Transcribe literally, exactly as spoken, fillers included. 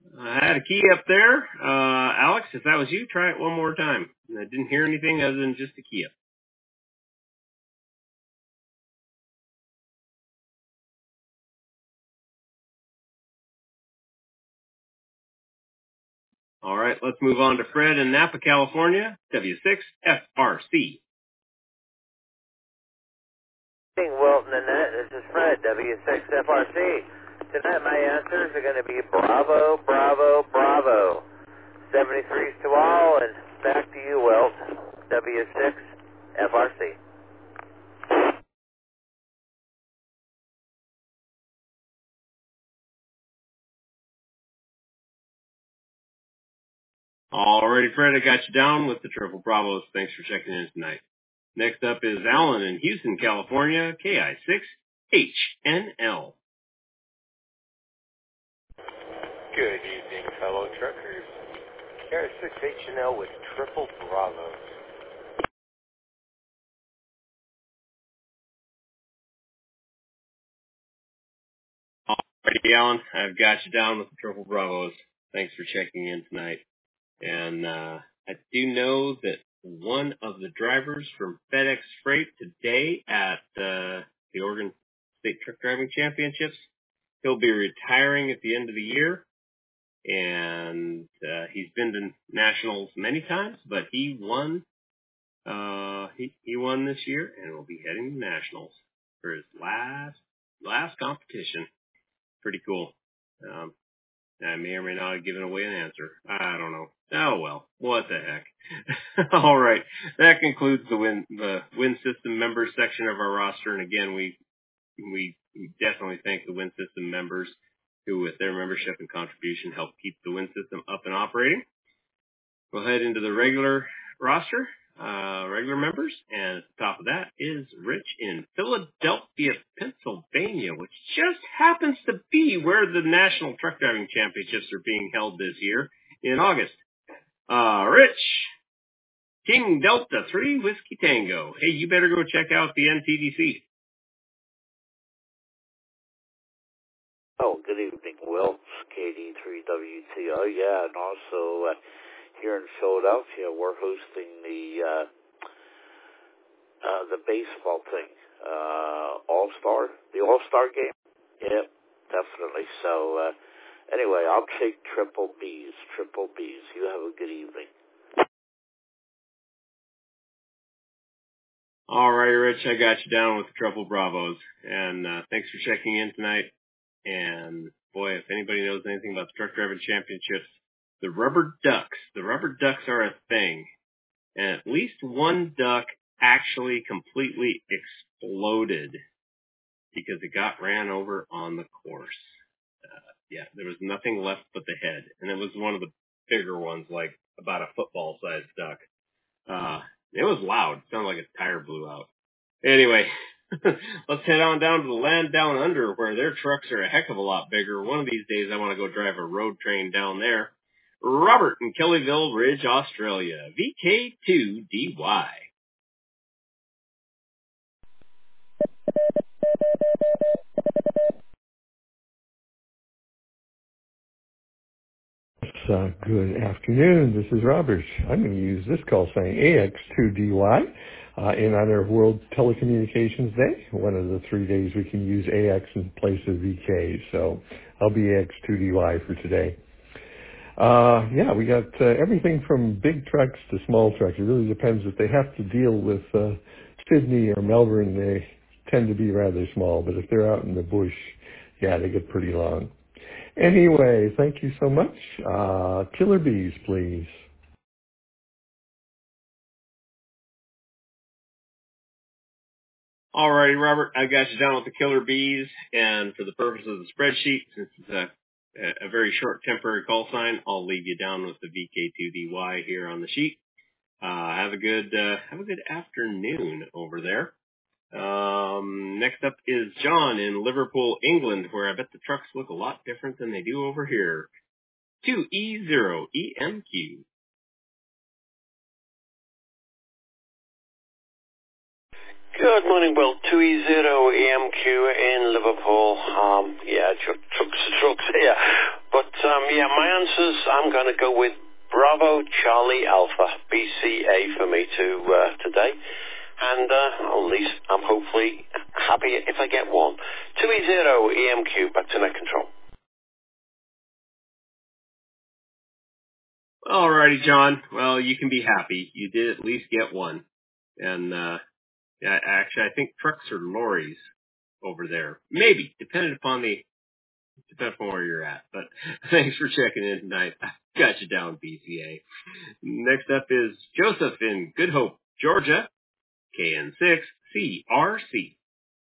I had a key up there. Uh, Alex, if that was you, try it one more time. I didn't hear anything other than just a key up. All right, let's move on to Fred in Napa, California, W six F R C. Wilton and Annette, this is Fred, W six F R C. Tonight my answers are going to be Bravo, Bravo, Bravo. seventy-threes to all, and back to you, Wilt, W six F R C. All righty, Fred, I got you down with the Triple Bravos. Thanks for checking in tonight. Next up is Alan in Houston, California, K I six H N L. Good evening, fellow truckers. K I six H N L with Triple Bravos. All righty, Alan, I've got you down with the Triple Bravos. Thanks for checking in tonight. And uh, I do know that one of the drivers from FedEx Freight today at uh, the Oregon State Truck Driving Championships, he'll be retiring at the end of the year. And uh, he's been to nationals many times, but he won. Uh, he he won this year, and will be heading to nationals for his last last competition. Pretty cool. Um, I may or may not have given away an answer. I don't know. Oh well, what the heck. All right, that concludes the win the win system members section of our roster. And again, we we definitely thank the win system members who, with their membership and contribution, help keep the win system up and operating. We'll head into the regular roster, uh, regular members, and at the top of that is Rich in Philadelphia, Pennsylvania, which just happens to be where the National Truck Driving Championships are being held this year in August. Uh, Rich, King Delta three Whiskey Tango. Hey, you better go check out the N T D C. Oh, good evening, Will. K D three W T O. Yeah, and also uh, here in Philadelphia, we're hosting the uh, uh, the baseball thing, uh, All Star, the All Star game. Yeah, definitely. So uh, anyway, I'll take triple B's, triple B's. You have a good evening. All right, Rich, I got you down with the Triple Bravos, and uh, thanks for checking in tonight. And boy, if anybody knows anything about the Truck Driving Championships, the rubber ducks, the rubber ducks are a thing. And at least one duck actually completely exploded because it got ran over on the course. Uh, yeah, there was nothing left but the head. And it was one of the bigger ones, like about a football-sized duck. Uh, it was loud. It sounded like a tire blew out. Anyway, let's head on down to the land down under where their trucks are a heck of a lot bigger. One of these days I want to go drive a road train down there. Robert in Kellyville Ridge, Australia, V K two D Y. Uh, good afternoon. This is Robert. I'm going to use this call sign A X two D Y uh, in honor of World Telecommunications Day, one of the three days we can use A X in place of V K. So I'll be A X two D Y for today. Uh, yeah, we got uh, everything from big trucks to small trucks. It really depends if they have to deal with uh, Sydney or Melbourne. They tend to be rather small, but if they're out in the bush, yeah, they get pretty long. Anyway, thank you so much. Uh, Killer Bees, please. All righty, Robert, I got you down with the Killer Bees, and for the purpose of the spreadsheet, since it's a, a very short temporary call sign, I'll leave you down with the V K two D Y here on the sheet. Uh, have a good, uh, have a good afternoon over there. Um, next up is John in Liverpool, England, where I bet the trucks look a lot different than they do over here. two E zero E M Q. Good morning, Will. two E zero E M Q in Liverpool. Um, yeah, truck, trucks, trucks here. But um, yeah, my answers, I'm going to go with Bravo Charlie Alpha, B C A for me to, uh, today. And uh, at least I'm hopefully happy if I get one. two E zero E M Q, back to net control. Alrighty, John. Well, you can be happy. You did at least get one. And, uh, yeah, actually, I think trucks or lorries over there. Maybe, depending upon the, depending upon where you're at. But thanks for checking in tonight. I got you down, B C A. Next up is Joseph in Good Hope, Georgia, K N six C R C.